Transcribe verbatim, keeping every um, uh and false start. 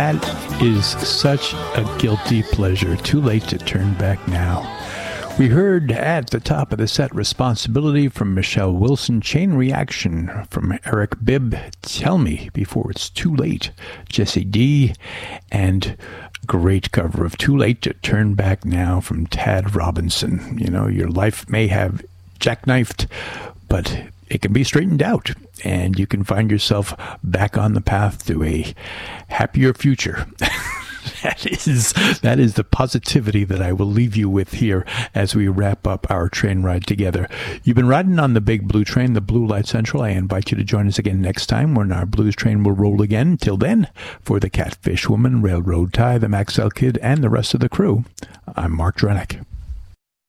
That is such a guilty pleasure. Too late to turn back now. We heard at the top of the set Responsibility from Michelle Wilson, Chain Reaction from Eric Bibb, Tell Me Before It's Too Late, Jesse D, and great cover of Too Late to Turn Back Now from Tad Robinson. You know, your life may have jackknifed, but it can be straightened out, and you can find yourself back on the path to a happier future. That is that is the positivity that I will leave you with here as we wrap up our train ride together. You've been riding on the big blue train, the Blue Light Central. I invite you to join us again next time when our blues train will roll again. Till then, for the Catfish Woman, Railroad Tie, the Maxell Kid, and the rest of the crew, I'm Mark Drenick.